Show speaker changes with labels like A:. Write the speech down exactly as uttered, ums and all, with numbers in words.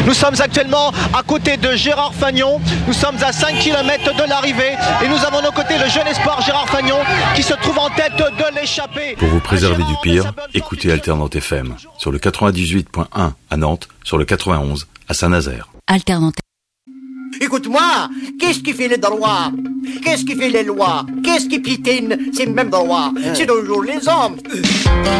A: Nous sommes actuellement à côté de Gérard Fagnon. Nous sommes à cinq kilomètres de l'arrivée et nous avons à nos côtés le jeune espoir Gérard Fagnon qui se trouve en tête de l'échappée.
B: Pour vous préserver du pire, écoutez Alternante F M sur le quatre-vingt-dix-huit point un à Nantes, sur le quatre-vingt-onze à Saint-Nazaire.
C: Alternante.
D: Écoute-moi, qu'est-ce qui fait les droits? Qu'est-ce qui fait les lois? Qu'est-ce qui piétine ces mêmes droits? C'est toujours les hommes.